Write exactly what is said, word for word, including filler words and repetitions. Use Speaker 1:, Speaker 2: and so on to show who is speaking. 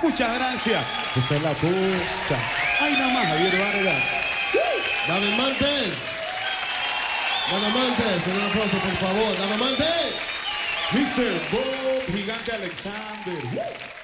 Speaker 1: Muchas gracias. Esa es la cosa. Ay, nada más, Javier Vargas.
Speaker 2: Davimantes. Davimantes, un aplauso, por favor. Davimantes.
Speaker 1: mister Bob Gigante Alexander.